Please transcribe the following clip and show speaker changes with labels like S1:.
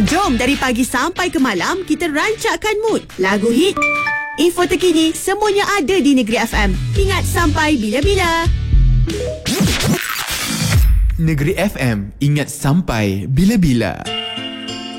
S1: Jom dari pagi sampai ke malam kita rancakkan mood. Lagu hit, info terkini, semuanya ada di Negeri FM. Ingat, sampai bila-bila.
S2: Negeri FM, ingat sampai bila-bila.